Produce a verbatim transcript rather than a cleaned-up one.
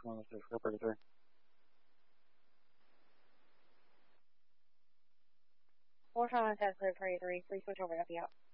one, this is Ripper three. Four Sean one ten, clear for three. Please switch over to F E out.